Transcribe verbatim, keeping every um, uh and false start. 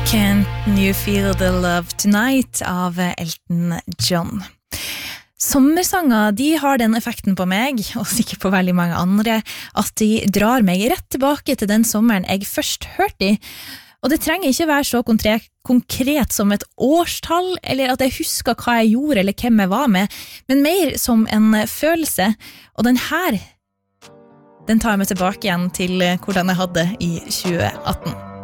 Can't you feel the love tonight av Elton John. Sommersanger, de har den effekten på meg, og sikkert på veldig mange andre, at de drar meg rett tilbake til den sommeren jeg først hørte i. Og det trenger ikke være så konkret, konkret som et årstall, eller at jeg husker hva jeg gjorde eller hvem jeg var med, men mer som en følelse. Og den her, den tar jeg meg tilbake igjen til hvordan jeg hadde i tjue atten.